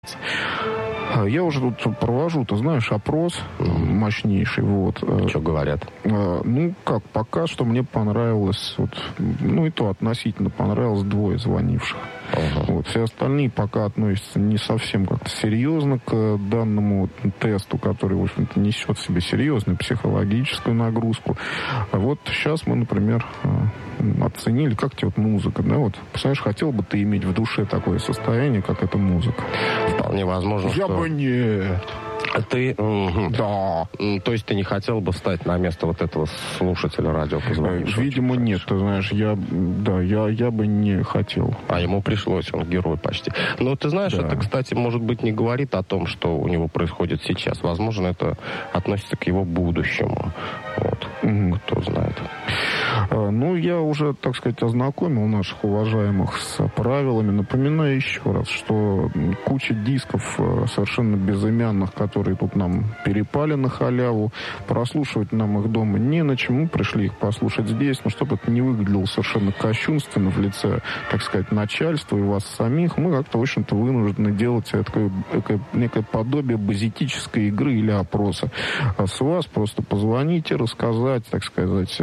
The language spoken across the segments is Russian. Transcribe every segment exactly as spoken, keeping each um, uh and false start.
Я уже тут провожу, ты знаешь, опрос mm-hmm. мощнейший. Вот. Что говорят? Ну, как, пока что мне понравилось, вот, ну, и то относительно понравилось двое звонивших. Uh-huh. Вот. Все остальные пока относятся не совсем как-то серьезно к данному тесту, который, в общем-то, несет в себе серьезную психологическую нагрузку. А вот сейчас мы, например, оценили, как тебе вот музыка, да, вот, представляешь, хотел бы ты иметь в душе такое состояние, как эта музыка? Вполне возможно, Я что... бы нет. Ты... Угу. Да. То есть ты не хотел бы встать на место вот этого слушателя радиопозвонившего? Видимо, нет, ты знаешь, я, да, я, я бы не хотел. А ему пришлось, он герой почти. Но ты знаешь, да. Это, кстати, может быть, не говорит о том, что у него происходит сейчас. Возможно, это относится к его будущему. Вот. Угу. Кто знает. Ну, я уже, так сказать, ознакомил наших уважаемых с правилами. Напоминаю еще раз, что куча дисков совершенно безымянных, которые тут нам перепали на халяву, прослушивать нам их дома не на чем. Мы пришли их послушать здесь, но чтобы это не выглядело совершенно кощунственно в лице, так сказать, начальства и вас самих, мы как-то, в общем-то, вынуждены делать такое, такое некое подобие базитической игры или опроса. А с вас просто позвоните, рассказать, так сказать,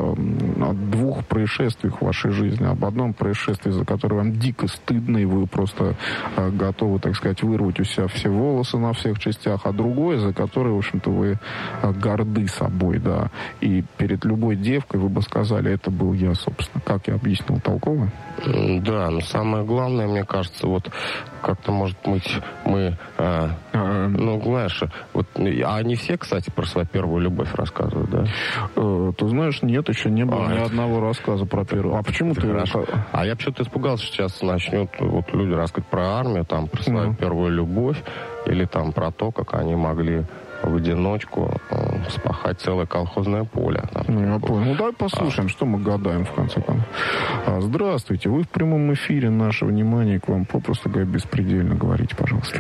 о двух происшествиях в вашей жизни. Об одном происшествии, за которое вам дико стыдно, и вы просто э, готовы, так сказать, вырвать у себя все волосы на всех частях, а другое, за которое, в общем-то, вы э, горды собой, да. И перед любой девкой вы бы сказали, это был я, собственно. Как я объяснил толково? Да, но самое главное, мне кажется, вот как-то, может быть, мы, э, э, ну, знаешь, вот, а они все, кстати, про свою первую любовь рассказывают, да? Э, ты знаешь, нет, еще не было а, ни это... одного рассказа про первую. А почему ты... Хорошо. А я почему-то испугался, что сейчас начнут вот люди рассказывать про армию, там, про свою mm. первую любовь, или там про то, как они могли в одиночку э, спахать целое колхозное поле. Там, ну, я понял. Ну, давай послушаем, а... что мы гадаем, в конце концов. А, здравствуйте, вы в прямом эфире. Наше внимание к вам попросту говоря беспредельно. Говорите, пожалуйста.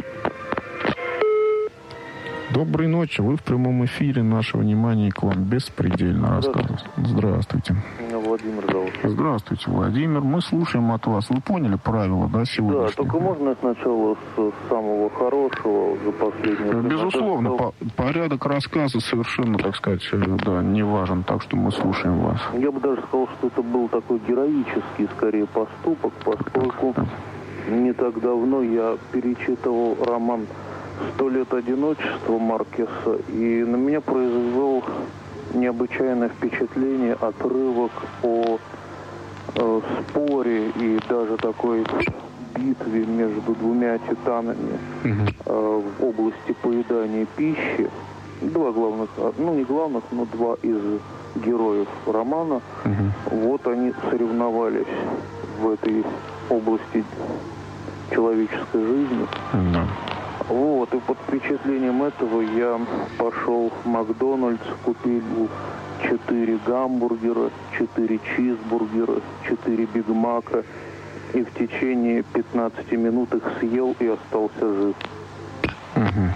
Доброй ночи, вы в прямом эфире. Наше внимание к вам беспредельно рассказывать. Здравствуйте. Меня Владимир зовут. Здравствуйте, Владимир. Мы слушаем от вас. Вы поняли правила, да, сегодня? Да, только можно сначала с самого хорошего за последнее... Безусловно, по порядок рассказа совершенно, так сказать, да, не важен, так что мы слушаем вас. Я бы даже сказал, что это был такой героический, скорее, поступок, поскольку не так давно я перечитывал роман «Сто лет одиночества» Маркеса, и на меня произвел необычайное впечатление отрывок о э, споре и даже такой битве между двумя титанами uh-huh. э, в области поедания пищи. Два главных, ну не главных, но два из героев романа. Uh-huh. Вот они соревновались в этой области человеческой жизни. Uh-huh. Вот, и под впечатлением этого я пошел в Макдональдс, купил четыре гамбургера, четыре чизбургера, четыре бигмака, и в течение пятнадцати минут их съел и остался жив. Угу.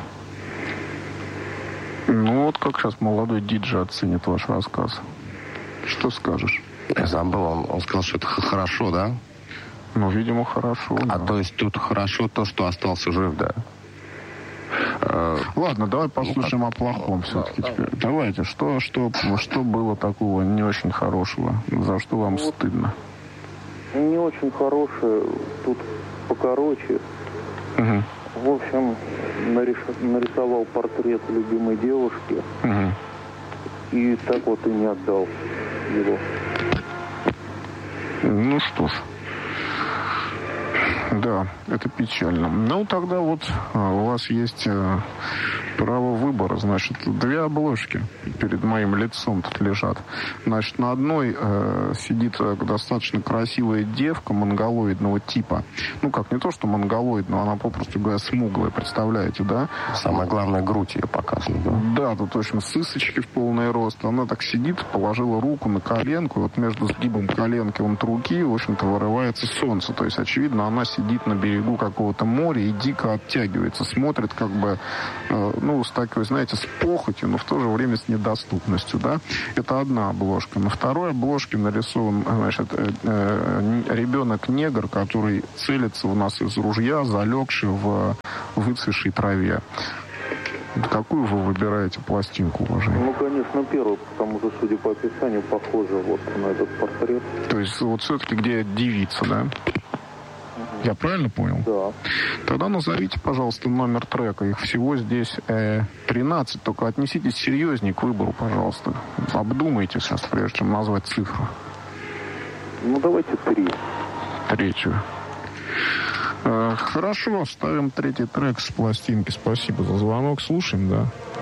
Ну вот как сейчас молодой диджей оценит ваш рассказ. Что скажешь? Я забыл, он, он сказал, что это хорошо, да? Ну, видимо, хорошо. А да. То есть тут хорошо то, что остался жив, да? Ладно, давай послушаем ну, о плохом все-таки да, теперь. Да. Давайте, что, что, что было такого не очень хорошего? За что вам вот стыдно? Не очень хорошее, тут покороче. Угу. В общем, нарис... нарисовал портрет любимой девушки. Угу. И так вот и не отдал его. Ну что ж. Да, это печально. Ну, тогда вот а, у вас есть а, право выбора. Значит, две обложки перед моим лицом тут лежат. Значит, на одной а, сидит а, достаточно красивая девка монголоидного типа. Ну, как, не то, что монголоидного, она, попросту говоря, смуглая, представляете, да? Самое главное, грудь ее показана, да? Да, тут, в общем, сысочки в полный рост. Она так сидит, положила руку на коленку, и вот между сгибом коленки вон руки, в общем-то, вырывается солнце. То есть, очевидно, она сидит на берегу какого-то моря и дико оттягивается, смотрит как бы, э, ну, с такой, знаете, с похотью, но в то же время с недоступностью, да. Это одна обложка. На второй обложке нарисован, значит, э, э, ребенок-негр, который целится у нас из ружья, залегший в выцветшей траве. Какую вы выбираете пластинку, уважаемый? Ну, конечно, первую, потому что, судя по описанию, похоже вот на этот портрет. То есть вот все-таки где девица, да? Я правильно понял? Да. Тогда назовите, пожалуйста, номер трека. Их всего здесь э, тринадцать. Только отнеситесь серьезнее к выбору, пожалуйста. Обдумайте сейчас, прежде чем назвать цифру. Ну, давайте три. Третью. Э, хорошо, ставим третий трек с пластинки. Спасибо за звонок. Слушаем, да?